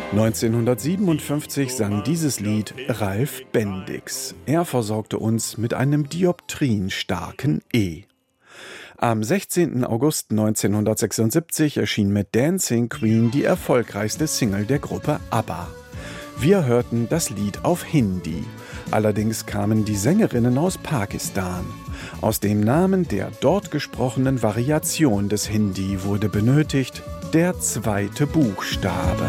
1957 sang dieses Lied Ralf Bendix. Er versorgte uns mit einem dioptrienstarken E. Am 16. August 1976 erschien mit Dancing Queen die erfolgreichste Single der Gruppe ABBA. Wir hörten das Lied auf Hindi. Allerdings kamen die Sängerinnen aus Pakistan. Aus dem Namen der dort gesprochenen Variation des Hindi wurde benötigt der zweite Buchstabe.